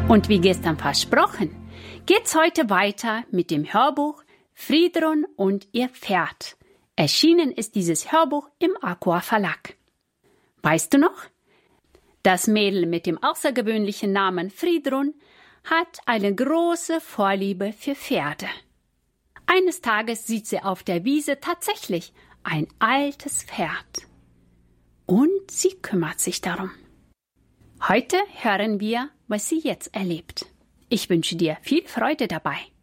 Und wie gestern versprochen, geht's heute weiter mit dem Hörbuch Friedrun und ihr Pferd. Erschienen ist dieses Hörbuch im Aqua Verlag. Weißt du noch? Das Mädel mit dem außergewöhnlichen Namen Friedrun hat eine große Vorliebe für Pferde. Eines Tages sieht sie auf der Wiese tatsächlich ein altes Pferd. Und sie kümmert sich darum. Heute hören wir, was sie jetzt erlebt. Ich wünsche dir viel Freude dabei.